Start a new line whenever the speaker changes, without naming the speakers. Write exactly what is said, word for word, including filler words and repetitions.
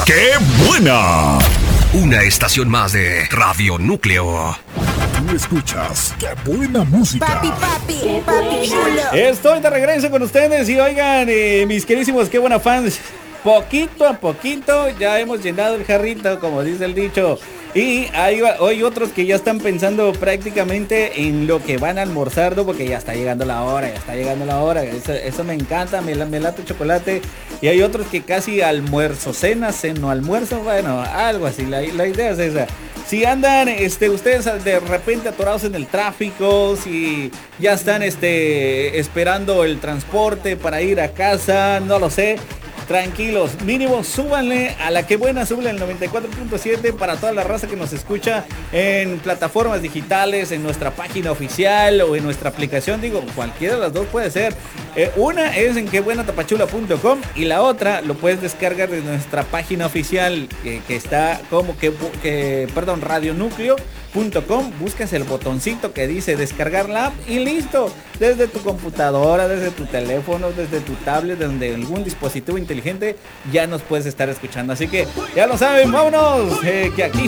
¡Qué buena!
Una estación más de Radio Núcleo.
Tú escuchas ¡Qué buena música!
Papi, papi, papi chulo.
Estoy de regreso con ustedes y oigan, eh, mis queridísimos, qué buena fans. Poquito a poquito ya hemos llenado el jarrito, como dice el dicho. Y hay hoy otros que ya están pensando prácticamente en lo que van a almorzar, ¿no? Porque ya está llegando la hora, ya está llegando la hora. Eso, eso me encanta, me, me late chocolate. Y hay otros que casi almuerzo, cena, ceno, almuerzo, bueno, algo así. La, la idea es esa. Si andan este, ustedes de repente atorados en el tráfico, si ya están este, esperando el transporte para ir a casa, no lo sé. Tranquilos, mínimo súbanle a la que buena, súbanle el noventa y cuatro punto siete para toda la raza que nos escucha en plataformas digitales, en nuestra página oficial o en nuestra aplicación. Digo, cualquiera de las dos puede ser. Eh, una es en quebuenatapachula punto com y la otra lo puedes descargar de nuestra página oficial que, que está como que, que perdón, radio núcleo punto com. Buscas el botoncito que dice descargar la app y listo. Desde tu computadora, desde tu teléfono, desde tu tablet, desde algún dispositivo inteligente, ya nos puedes estar escuchando. Así que ya lo saben, vámonos, eh, que aquí